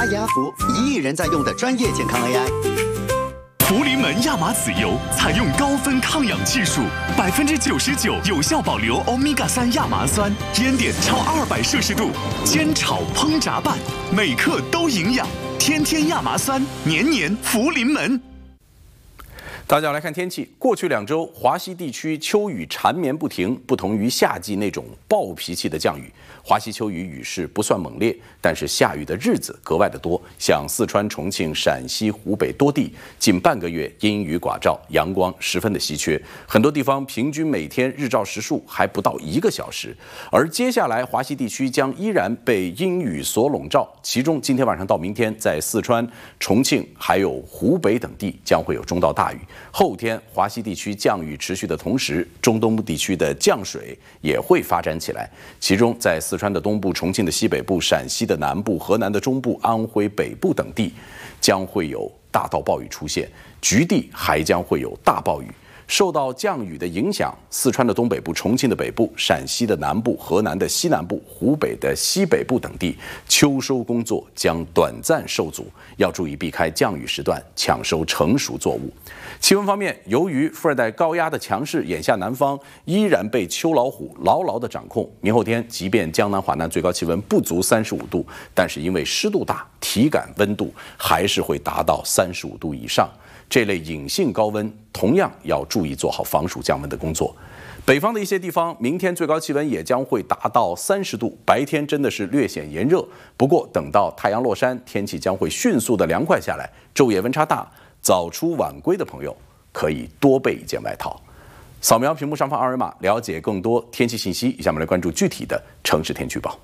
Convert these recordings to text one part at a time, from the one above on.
雅福1亿人在用的专业健康 AI。 福临门亚麻籽油采用高分抗氧技术，99%有效保留欧米伽3亚麻酸，烟点超200摄氏度，煎炒烹炸拌，每克都营养。天天亚麻酸，年年福临门。 大家来看天气，过去2周，华西地区秋雨缠绵不停，不同于夏季那种暴脾气的降雨，华西秋雨雨势不算猛烈，但是下雨的日子格外的多。像四川、重庆、陕西、湖北多地，近半个月阴雨寡照，阳光十分的稀缺，很多地方平均每天日照时数还不到1个小时。而接下来，华西地区将依然被阴雨所笼罩，其中今天晚上到明天，在四川、重庆还有湖北等地将会有中到大雨。后天华西地区降雨持续的同时，中东部地区的降水也会发展起来。其中，在四川的东部、重庆的西北部、陕西的南部、河南的中部、安徽北部等地，将会有大到暴雨出现，局地还将会有大暴雨。受到降雨的影响，四川的东北部、重庆的北部、陕西的南部、河南的西南部、湖北的西北部等地，秋收工作将短暂受阻，要注意避开降雨时段，抢收成熟作物。气温方面，由于副热带高压的强势，眼下南方依然被秋老虎牢牢地掌控。明后天，即便江南、华南最高气温不足35度，但是因为湿度大，体感温度还是会达到35度以上。这类隐性高温同样要注意做好防暑降温的工作。北方的一些地方，明天最高气温也将会达到30度，白天真的是略显炎热。不过等到太阳落山，天气将会迅速的凉快下来，昼夜温差大，早出晚归的朋友可以多备一件外套。扫描屏幕上方二维码，了解更多天气信息。以下我们来关注具体的城市天气预报。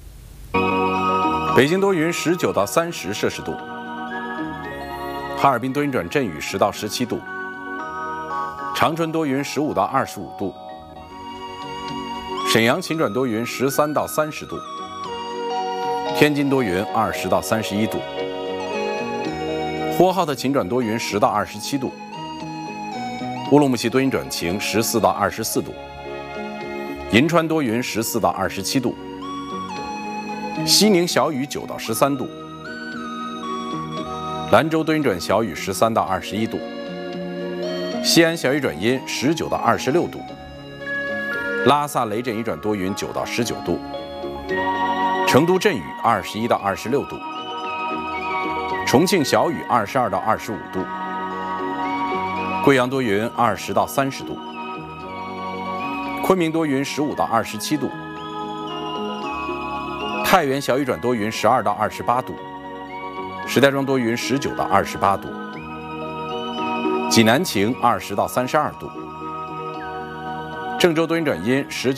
北京多云，19到30摄氏度。哈尔滨多云转阵雨10到17度，长春多云15到25度，沈阳晴转多云13到30度，天津多云20到31度，呼和浩特晴转多云10到27度，乌鲁木齐多云转晴14到24度，银川多云14到27度，西宁小雨9到13度。兰州多云转小雨13到21度，西安小雨转阴19到26度，拉萨雷阵雨转多云9到19度，成都阵雨21到26度，重庆小雨22到25度，贵阳多云20到30度，昆明多云15到27度，太原小雨转多云12到28度，石家庄多云19到28度，济南晴20到32度，郑州多云转阴19